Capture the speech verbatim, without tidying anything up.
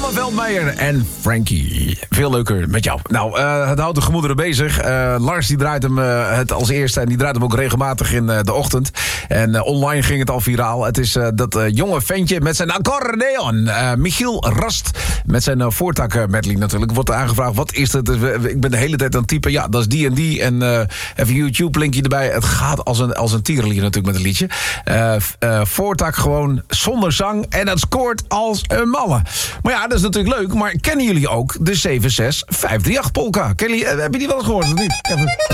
Veldmeijer en Frankie. Veel leuker met jou. Nou, uh, het houdt de gemoederen bezig. Uh, Lars die draait hem uh, het als eerste en die draait hem ook regelmatig in uh, de ochtend. En uh, online ging het al viraal. Het is uh, dat uh, jonge ventje met zijn accordeon. Uh, Michiel Rast met zijn uh, voortak uh, medley natuurlijk. Wordt er aangevraagd, wat is het? Ik ben de hele tijd aan het typen. Ja, dat is die en die. En uh, even YouTube-linkje erbij. Het gaat als een, als een tierenlier natuurlijk met een liedje. Uh, uh, voortak gewoon zonder zang. En dat scoort als een malle. Maar ja, dat is natuurlijk leuk. Maar kennen jullie ook de zeven zes vijf drie acht polka? Ken jullie, uh, heb je die wel eens gehoord of niet? Even...